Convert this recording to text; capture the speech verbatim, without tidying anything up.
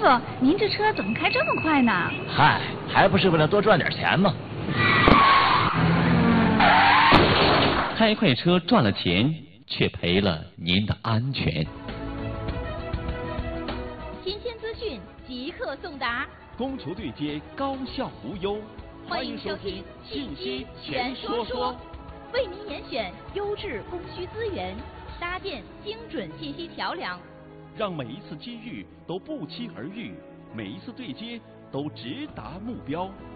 傅，您这车怎么开这么快呢？ 嗨，还不是为了多赚点钱吗？ 开快车赚了钱，却赔了您的安全。 新鲜资讯即刻送达， 供求对接，高效无忧。 欢迎收听《信息全说说》，为您严选优质供需资源，搭建精准信息桥梁， 让每一次机遇都不期而遇，每一次对接都直达目标。